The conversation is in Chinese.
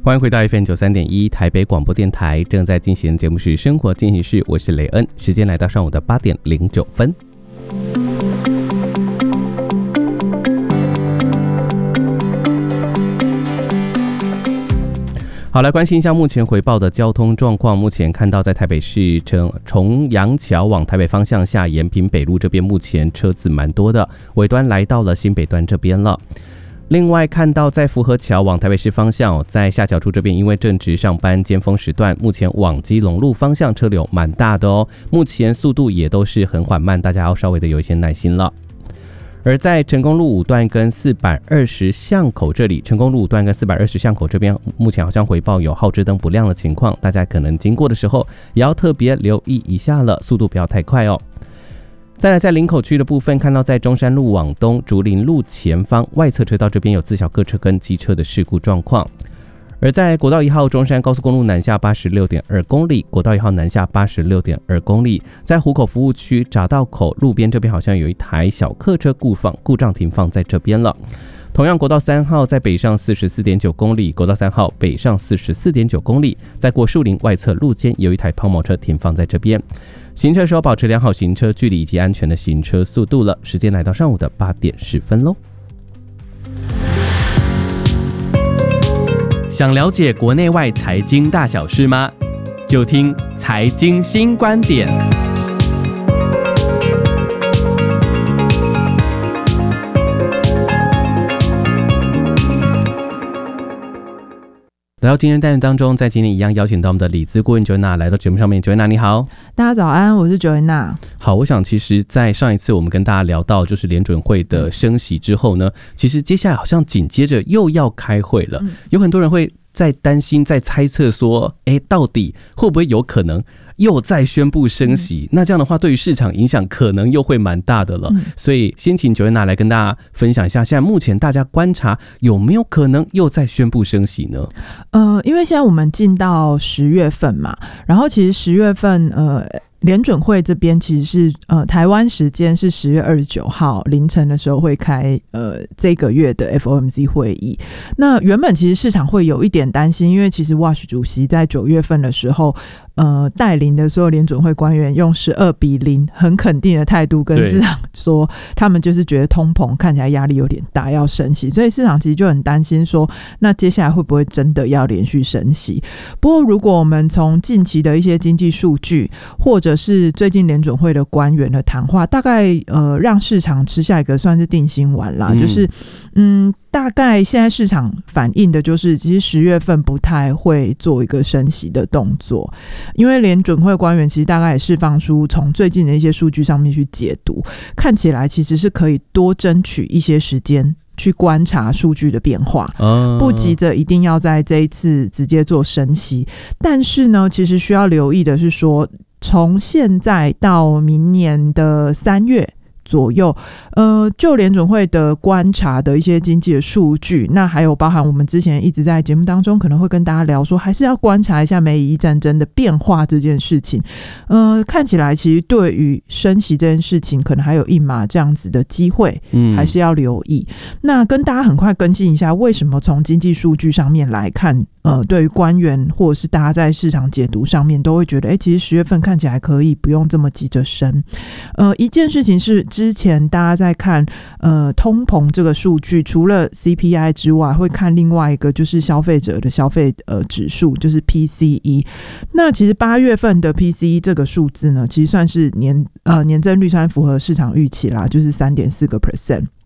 欢迎回到 FM93.1 台北广播电台，正在进行的节目是生活进行式，我是雷恩，时间来到上午的8点09分。好，来关心一下目前回报的交通状况。目前看到在台北市重阳桥往台北方向下延平北路这边，目前车子蛮多的，尾端来到了新北段这边了。另外看到在福和桥往台北市方向，在下桥处这边，因为正值上班尖峰时段，目前往基隆路方向车流蛮大的哦，目前速度也都是很缓慢，大家要稍微的有一些耐心了。而在成功路5段跟420巷口这里，成功路5段跟420巷口这边，目前好像回报有号志灯不亮的情况，大家可能经过的时候也要特别留意一下了，速度不要太快哦。再来，在林口区的部分，看到在中山路往东竹林路前方外侧车道这边有自小客车跟机车的事故状况。而在国道1号中山高速公路南下 86.2 公里，国道1号南下 86.2 公里，在湖口服务区匝道口路边这边好像有一台小客车故障停放在这边了。同样，国道3号在北上 44.9 公里，国道3号北上 44.9 公里，在过树林外侧路肩有一台抛锚车停放在这边。行车时候保持良好行车距离以及安全的行车速度了。时间来到上午的8点10分喽。想了解国内外财经大小事吗？就听财经新观点。来到今天单元当中，在今天一样邀请到我们的理资顾问 Joanna 来到节目上面。Joanna 你好。 大家早安，我是 Joanna。 好，我想其实在上一次我们跟大家聊到就是联准会的升息之后呢，其实接下来好像紧接着又要开会了，有很多人会在担心在猜测说到底会不会有可能又再宣布升息，那这样的话对于市场影响可能又会蛮大的了。所以先请 Joanna 来跟大家分享一下，现在目前大家观察有没有可能又再宣布升息呢？ 因为现在我们进到10月份嘛，然后其实10月份联准会这边其实是台湾时间是10月29号凌晨的时候会开这个月的 FOMC 会议。那原本其实市场会有一点担心，因为其实 Wash 主席在9月份的时候带领的所有联准会官员用12-0很肯定的态度跟市场说，他们就是觉得通膨看起来压力有点大，要升息，所以市场其实就很担心说，那接下来会不会真的要连续升息？不过如果我们从近期的一些经济数据，或者是最近联准会的官员的谈话，大概让市场吃下一个算是定心丸啦，就是大概现在市场反映的就是其实10月份不太会做一个升息的动作，因为联准会官员其实大概也释放出从最近的一些数据上面去解读，看起来其实是可以多争取一些时间去观察数据的变化，不急着一定要在这一次直接做升息。但是呢，其实需要留意的是说，从现在到明年的3月左右，就联准会的观察的一些经济的数据，那还有包含我们之前一直在节目当中可能会跟大家聊说，还是要观察一下美以战争的变化这件事情。看起来其实对于升息这件事情，可能还有一码这样子的机会，还是要留意。那跟大家很快更新一下，为什么从经济数据上面来看，对于官员或者是大家在市场解读上面都会觉得，其实10月份看起来可以不用这么急着升。一件事情是之前大家在看通膨这个数据，除了 CPI 之外，会看另外一个就是消费者的消费指数，就是 PCE。那其实8月份的 PCE 这个数字呢，其实算是年增率算符合市场预期啦，就是 3.4%。